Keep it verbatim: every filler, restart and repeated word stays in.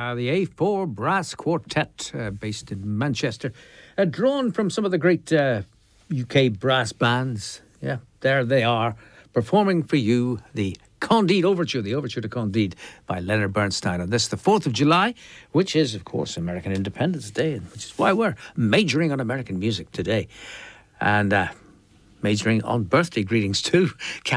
uh, the A four Brass Quartet, uh, based in Manchester, uh, drawn from some of the great uh, U K brass bands. Yeah, there they are, performing for you the Candide Overture, the Overture to Candide by Leonard Bernstein. On this, the fourth of July, which is, of course, American Independence Day, which is why we're majoring on American music today. And uh, majoring on birthday greetings too.